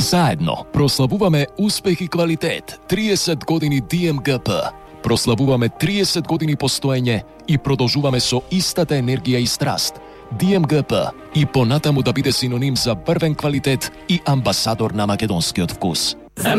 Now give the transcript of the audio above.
Zajedno proslavujeme uspeh i kvalitet 30 godini DMGP. Proslavujeme 30 godini postojenje i продолжуваме со истата енергија и страст. DMGP и понатаму да биде синоним за врвен квалитет и амбасадор на македонскиот вкус.